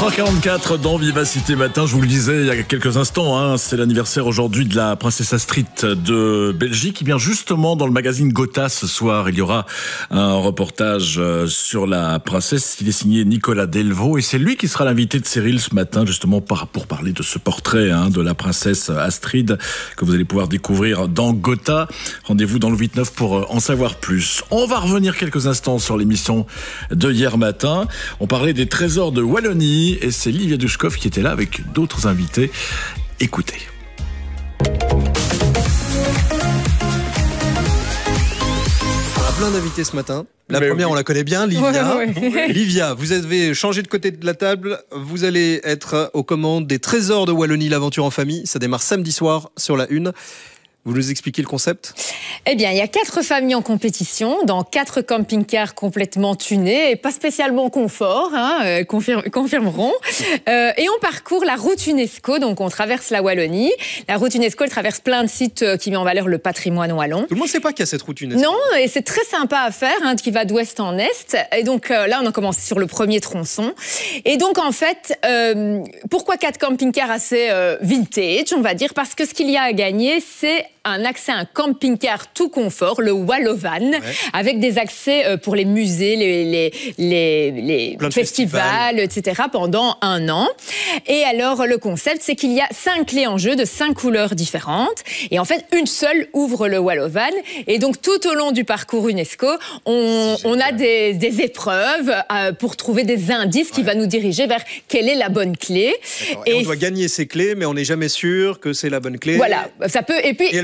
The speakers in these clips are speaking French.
8h44 dans Vivacité Matin, je vous le disais il y a quelques instants, hein, c'est l'anniversaire aujourd'hui de la princesse Astrid de Belgique. Et bien justement, dans le magazine Gotha ce soir, il y aura un reportage sur la princesse. Il est signé Nicolas Delvaux et c'est lui qui sera l'invité de Cyril ce matin, justement pour parler de ce portrait de la princesse Astrid que vous allez pouvoir découvrir dans Gotha. Rendez-vous dans le 8-9 pour en savoir plus. On va revenir quelques instants sur l'émission de hier matin. On parlait des trésors de Wallonie et c'est Livia Dushkov qui était là avec d'autres invités. Écoutez. On a plein d'invités ce matin. La première, on la connaît bien, Livia. Ouais. Livia, vous avez changé de côté de la table. Vous allez être aux commandes des trésors de Wallonie, l'aventure en famille. Ça démarre samedi soir sur la Une. Vous nous expliquez le concept ? Eh bien, il y a 4 familles en compétition, dans 4 camping-cars complètement tunés et pas spécialement confort, confirmeront. Et on parcourt la route UNESCO, donc on traverse la Wallonie. La route UNESCO, elle traverse plein de sites qui met en valeur le patrimoine wallon. Tout le monde ne sait pas qu'il y a cette route UNESCO. Non, et c'est très sympa à faire, qui va d'ouest en est. Et donc là, on a commencé sur le premier tronçon. Et donc en fait, pourquoi 4 camping-cars assez vintage, on va dire, parce que ce qu'il y a à gagner, c'est un accès à un camping-car tout confort, le Wallovan, avec des accès pour les musées, les festivals, etc. pendant 1 an. Et alors, le concept, c'est qu'il y a 5 clés en jeu de 5 couleurs différentes. Et en fait, une seule ouvre le Wallovan. Et donc, tout au long du parcours UNESCO, on a des épreuves pour trouver des indices qui va nous diriger vers quelle est la bonne clé. Et on doit gagner ces clés, mais on n'est jamais sûr que c'est la bonne clé. Voilà, ça peut. Et puis,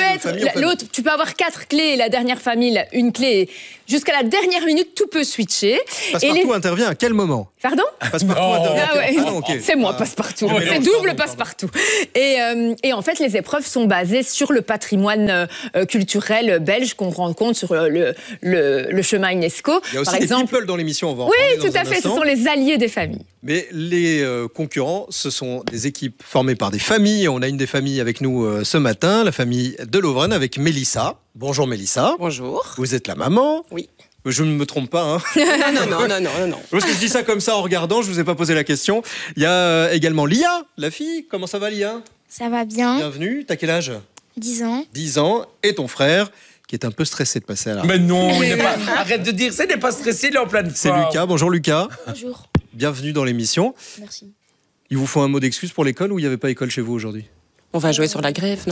tu peux avoir 4 clés et la dernière famille, une clé. Jusqu'à la dernière minute, tout peut switcher. Passepartout intervient à quel moment ? Pardon ? Passepartout intervient. C'est moi, Passepartout. C'est double Passepartout. Et en fait, les épreuves sont basées sur le patrimoine culturel belge qu'on rencontre sur le chemin UNESCO. Il y a aussi des people dans l'émission, on va en parler dans tout à fait, ce sont les alliés des familles. Mais les concurrents, ce sont des équipes formées par des familles. On a une des familles avec nous ce matin, la famille de Lovren avec Mélissa. Bonjour Mélissa. Bonjour. Vous êtes la maman ? Oui. Je ne me trompe pas, hein. Non. Parce que je dis ça comme ça en regardant, je ne vous ai pas posé la question. Il y a également Lia, la fille. Comment ça va, Lia ? Ça va bien. Bienvenue. T'as quel âge ? 10 ans. 10 ans. Et ton frère, qui est un peu stressé de passer à la... Mais non, il n'est pas... Arrête de dire ça, il n'est pas stressé, il est en pleine forme. C'est Lucas. Bonjour Lucas. Bonjour. Bienvenue dans l'émission. Merci. Il vous faut un mot d'excuse pour l'école ou il n'y avait pas école chez vous aujourd'hui ? On va jouer sur la grève, non ?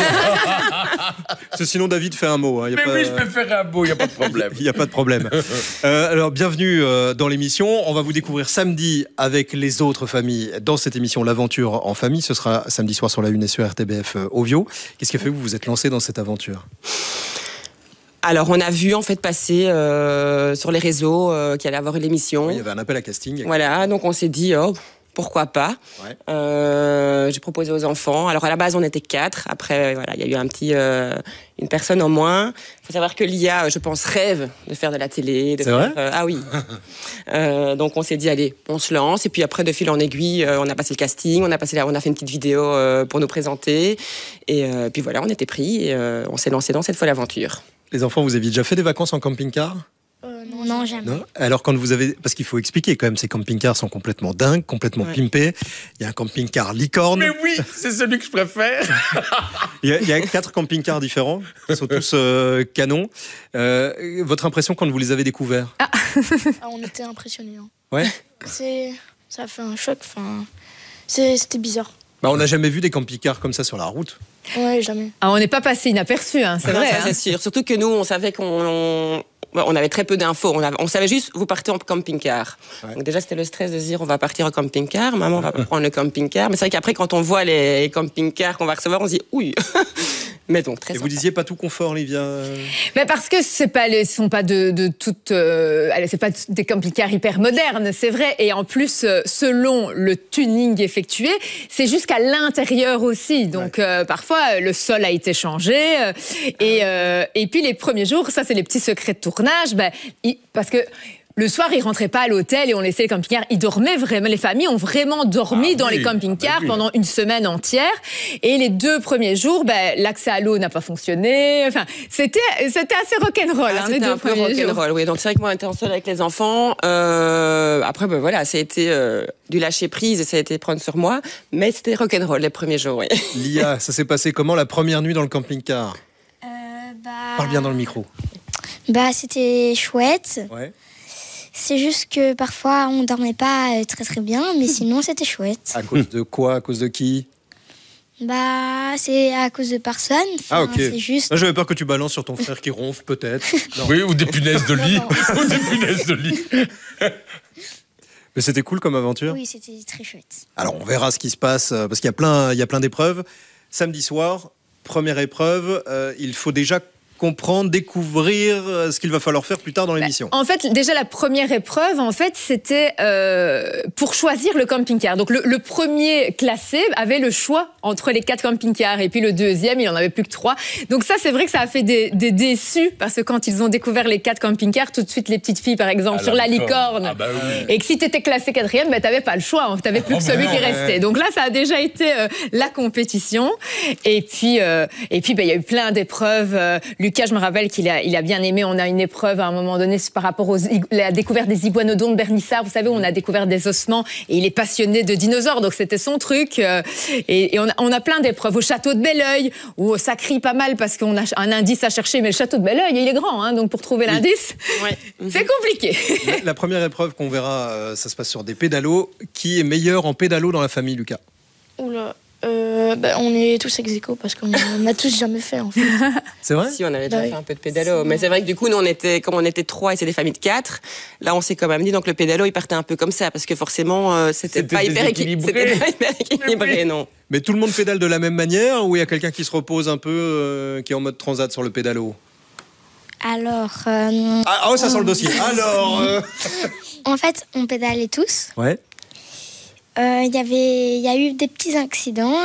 Sinon, David fait un mot. Hein. Oui, je peux faire un mot, il n'y a pas de problème. Il n'y a pas de problème. Alors, bienvenue dans l'émission. On va vous découvrir samedi avec les autres familles dans cette émission L'Aventure en famille. Ce sera samedi soir sur la Une et sur RTBF Ovio. Qu'est-ce qui a fait que vous vous êtes lancé dans cette aventure ? Alors, on a vu en fait passer sur les réseaux qu'il allait avoir une émission. Oui, il y avait un appel à casting. Voilà, donc on s'est dit... pourquoi pas. J'ai proposé aux enfants. Alors à la base on était 4. Après voilà, il y a eu une personne en moins. Il faut savoir que Lia, je pense, rêve de faire de la télé. C'est vrai ? Ah oui. Donc on s'est dit allez, on se lance. Et puis après de fil en aiguille, on a passé le casting, on a fait une petite vidéo pour nous présenter. Et puis voilà, on était pris et on s'est lancé dans cette folle aventure. Les enfants, vous avez déjà fait des vacances en camping-car ? Non, jamais. Non. Alors quand vous avez... Parce qu'il faut expliquer quand même, ces camping-cars sont complètement dingues, complètement pimpés. Il y a un camping-car licorne. Mais oui, c'est celui que je préfère. Il y a 4 camping-cars différents, qui sont tous canons. Votre impression quand vous les avez découverts ? On était impressionnés. Hein. Ouais. Ça a fait un choc. C'était bizarre. On n'a jamais vu des camping-cars comme ça sur la route. Ouais, jamais. On n'est pas passé inaperçu, c'est vrai. Ça, c'est sûr. Surtout que nous, on savait on avait très peu d'infos. On savait juste, vous partez en camping-car. Ouais. Donc déjà, c'était le stress de se dire, on va partir en camping-car. Maman va prendre le camping-car. Mais c'est vrai qu'après, quand on voit les camping-cars qu'on va recevoir, on se dit, ouille. Mais donc, très Et sympa. vous disiez pas tout confort, Livia ? Parce que c'est pas des camping-cars hyper modernes, c'est vrai. Et en plus, selon le tuning effectué, c'est jusqu'à l'intérieur aussi. Donc parfois, le sol a été changé. Et puis les premiers jours, ça c'est les petits secrets de tournage. Parce que le soir, ils rentraient pas à l'hôtel et on laissait les camping-cars. Ils dormaient vraiment. Les familles ont vraiment dormi dans les camping-cars pendant une semaine entière. Et les 2 premiers jours, l'accès à l'eau n'a pas fonctionné. Enfin, c'était assez rock'n'roll. C'était un peu rock'n'roll, oui. Donc c'est vrai que moi, on était seule avec les enfants. Après, voilà, ça a été du lâcher prise et ça a été prendre sur moi. Mais c'était rock'n'roll les premiers jours, oui. Lia, ça s'est passé comment la première nuit dans le camping-car? Parle bien dans le micro. C'était chouette. Ouais. C'est juste que parfois on dormait pas très très bien, mais sinon c'était chouette. À cause de quoi? À cause de qui? C'est à cause de personne. Ah, ok. C'est juste. J'avais peur que tu balances sur ton frère qui ronfle, peut-être. Non. Oui, ou des punaises de lit. Non. Ou des punaises de lit. Mais c'était cool comme aventure. Oui, c'était très chouette. Alors, on verra ce qui se passe, parce qu'il y a plein d'épreuves. Samedi soir, première épreuve, il faut déjà comprendre, découvrir ce qu'il va falloir faire plus tard dans l'émission. En fait, déjà la première épreuve, c'était pour choisir le camping-car. Donc le premier classé avait le choix entre les 4 camping-cars et puis le deuxième, il en avait plus que 3. Donc ça, c'est vrai que ça a fait des déçus parce que quand ils ont découvert les 4 camping-cars, tout de suite les petites filles, par exemple, sur la licorne, et que si tu étais classé 4e, t'avais pas le choix, t'avais plus que celui qui restait. Donc là, ça a déjà été la compétition. Et puis il y a eu plein d'épreuves. Lucas, je me rappelle qu'il a bien aimé. On a une épreuve à un moment donné par rapport à la découverte des iguanodons de Bernissart. Vous savez, où on a découvert des ossements et il est passionné de dinosaures, donc c'était son truc. Et on a plein d'épreuves au château de Belleuil où ça crie pas mal parce qu'on a un indice à chercher. Mais le château de Belleuil, il est grand, donc pour trouver l'indice, c'est compliqué. La première épreuve qu'on verra, ça se passe sur des pédalos. Qui est meilleur en pédalo dans la famille, Lucas? Oula. On est tous ex aequo parce qu'on n'a tous jamais fait en fait. C'est vrai? Si, on avait déjà fait un peu de pédalo. Mais c'est vrai que du coup, nous, comme on était 3 et c'est des familles de 4, là, on s'est quand même dit, donc le pédalo, il partait un peu comme ça, parce que forcément, c'était pas hyper équilibré, non. Mais tout le monde pédale de la même manière ou il y a quelqu'un qui se repose un peu, qui est en mode transat sur le pédalo? Alors. Ça sent le dossier. Alors. En fait, on pédalait tous. Ouais. Il y a eu des petits accidents.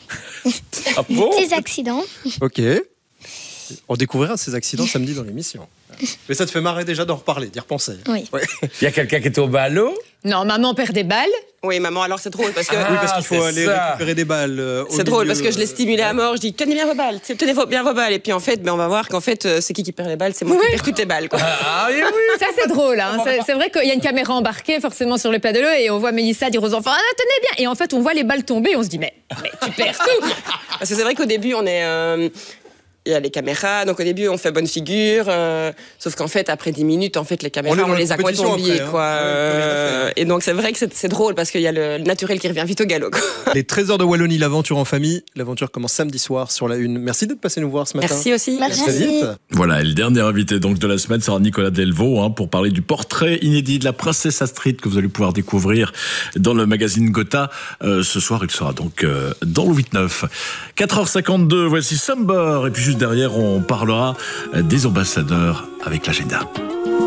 Ah bon? Des petits accidents. Ok. On découvrira ces accidents samedi dans l'émission. Mais ça te fait marrer déjà d'en reparler, d'y repenser. Oui. Ouais. Il y a quelqu'un qui est tombé à l'eau? Non, maman perd des balles. Oui, maman, alors c'est drôle parce que. Oui, parce qu'il faut c'est aller ça. récupérer des balles. C'est drôle parce que je l'ai stimulé à mort. Je dis tenez bien vos balles, Et puis en fait, on va voir qu'en fait, c'est qui perd les balles? C'est moi qui perds toutes les balles, quoi. Ah oui, oui. Ça, c'est drôle. C'est vrai qu'il y a une caméra embarquée forcément sur le pédalo et on voit Mélissa dire aux enfants tenez bien. Et en fait, on voit les balles tomber et on se dit mais tu perds tout. Parce que c'est vrai qu'au début, on est. Il y a les caméras, donc au début on fait bonne figure, sauf qu'en fait après 10 minutes, en fait les caméras on les a quoi oubliées, quoi. Et donc c'est vrai que c'est drôle parce qu'il y a le naturel qui revient vite au galop, quoi. Les trésors de Wallonie, l'aventure en famille. L'aventure commence samedi soir sur la Une. Merci d'être passé nous voir ce matin. Merci aussi. Merci. Très vite. Voilà, et le dernier invité donc de la semaine sera Nicolas Delvaux pour parler du portrait inédit de la princesse Astrid que vous allez pouvoir découvrir dans le magazine Gotha. Ce soir, il sera donc dans le 8-9. 4h52, voici Summer. Et puis juste derrière, on parlera des ambassadeurs avec l'agenda.